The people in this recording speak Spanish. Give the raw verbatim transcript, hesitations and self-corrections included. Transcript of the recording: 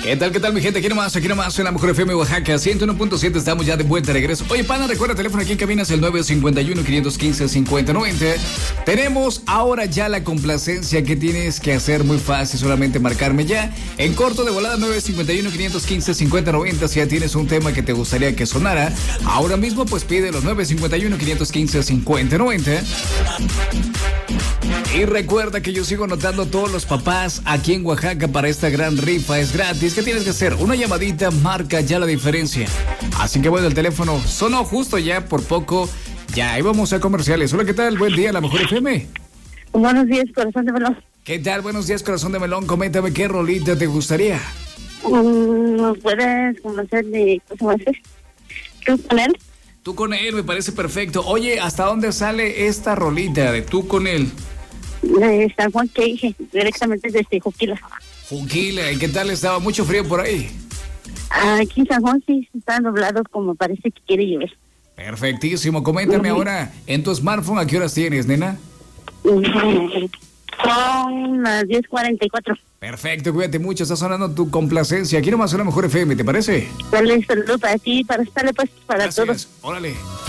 ¿Qué tal, qué tal, mi gente? Aquí nomás, aquí nomás en la Mejor F M Oaxaca, ciento uno punto siete, estamos ya de vuelta, regreso. Oye, pana, recuerda, teléfono aquí en cabina es el nueve cinco uno, cinco uno cinco, cinco cero nueve cero. Tenemos ahora ya la complacencia que tienes que hacer muy fácil, solamente marcarme ya. En corto de volada, nueve cinco uno, cinco uno cinco, cinco cero nueve cero, si ya tienes un tema que te gustaría que sonara. Ahora mismo, pues pide los nueve cinco uno, cinco uno cinco, cinco cero nueve cero. Y recuerda que yo sigo notando todos los papás aquí en Oaxaca para esta gran rifa. Es gratis. ¿Qué tienes que hacer? Una llamadita marca ya la diferencia. Así que bueno, el teléfono sonó justo ya por poco. Ya íbamos a comerciales. Hola, ¿qué tal? Buen día, la Mejor F M. Buenos días, corazón de melón. ¿Qué tal? Buenos días, corazón de melón. Coméntame qué rolita te gustaría. ¿No puedes conocer de cómo haces? ¿Tú con él? Tú con él, me parece perfecto. Oye, ¿hasta dónde sale esta rolita de tú con él? De San Juan, que dije, directamente desde Juquila. Juquila, ¿y qué tal? ¿Estaba mucho frío por ahí? Aquí en San Juan sí está nublado, como parece que quiere llover. Perfectísimo. Coméntame uh-huh. ahora, en tu smartphone, ¿a qué horas tienes, nena? Uh-huh. Son las diez cuarenta y cuatro. Perfecto, cuídate mucho, está sonando tu complacencia. Aquí nomás una Mejor F M, ¿te parece? Dale, saludo para ti, para estarle pues para Gracias. todos. Órale.